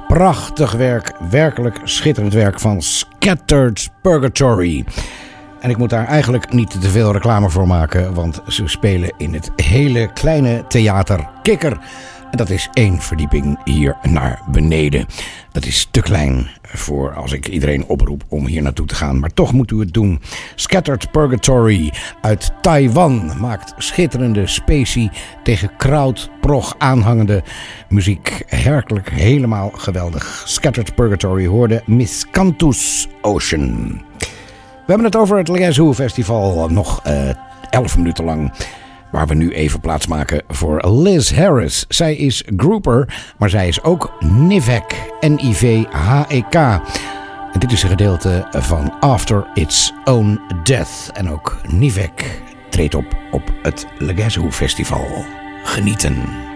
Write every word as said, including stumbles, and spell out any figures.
prachtig werk, werkelijk schitterend werk van Scattered Purgatory. En ik moet daar eigenlijk niet te veel reclame voor maken, want ze spelen in het hele kleine theater Kikker. En dat is één verdieping hier naar beneden. Dat is te klein voor als ik iedereen oproep om hier naartoe te gaan. Maar toch moet u het doen. Scattered Purgatory uit Taiwan maakt schitterende specie tegen krautprog aanhangende muziek. Werkelijk helemaal geweldig. Scattered Purgatory hoorde Miscanthus Ocean. We hebben het over het Legacy Festival nog uh, elf minuten lang. Waar we nu even plaats maken voor Liz Harris. Zij is grouper, maar zij is ook Nivek. N I V H E K. En dit is een gedeelte van After Its Own Death. En ook Nivek treedt op op het Legacy Festival. Genieten.